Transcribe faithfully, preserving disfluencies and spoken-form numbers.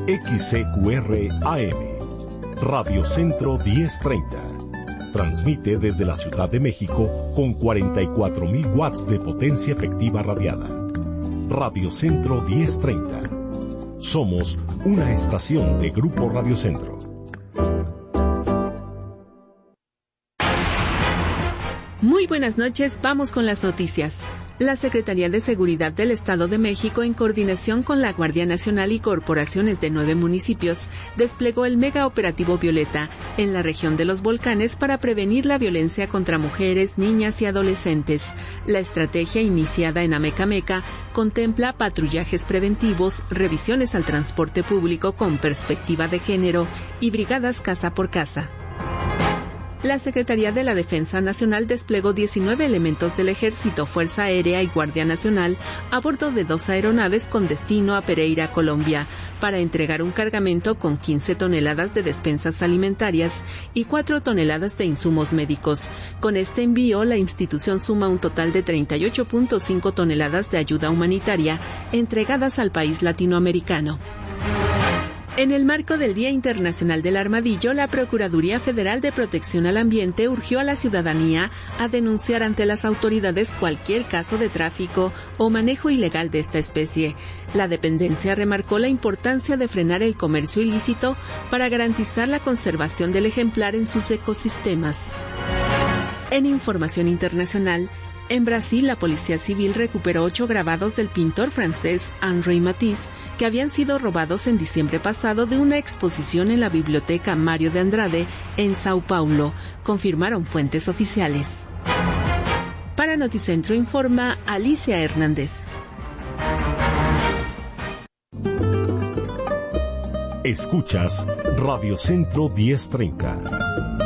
X C Q R A M, Radio Centro diez treinta. Transmite desde la Ciudad de México con cuarenta y cuatro mil watts de potencia efectiva radiada. Radio Centro diez treinta. Somos una estación de Grupo Radio Centro. Muy buenas noches, vamos con las noticias. La Secretaría de Seguridad del Estado de México, en coordinación con la Guardia Nacional y corporaciones de nueve municipios, desplegó el Mega Operativo Violeta en la región de los Volcanes para prevenir la violencia contra mujeres, niñas y adolescentes. La estrategia, iniciada en Amecameca, contempla patrullajes preventivos, revisiones al transporte público con perspectiva de género y brigadas casa por casa. La Secretaría de la Defensa Nacional desplegó diecinueve elementos del Ejército, Fuerza Aérea y Guardia Nacional a bordo de dos aeronaves con destino a Pereira, Colombia, para entregar un cargamento con quince toneladas de despensas alimentarias y cuatro toneladas de insumos médicos. Con este envío, la institución suma un total de treinta y ocho punto cinco toneladas de ayuda humanitaria entregadas al país latinoamericano. En el marco del Día Internacional del Armadillo, la Procuraduría Federal de Protección al Ambiente urgió a la ciudadanía a denunciar ante las autoridades cualquier caso de tráfico o manejo ilegal de esta especie. La dependencia remarcó la importancia de frenar el comercio ilícito para garantizar la conservación del ejemplar en sus ecosistemas. En información internacional, en Brasil, la Policía Civil recuperó ocho grabados del pintor francés Henri Matisse, que habían sido robados en diciembre pasado de una exposición en la Biblioteca Mário de Andrade en Sao Paulo, confirmaron fuentes oficiales. Para Noticentro informa Alicia Hernández. Escuchas Radio Centro diez treinta.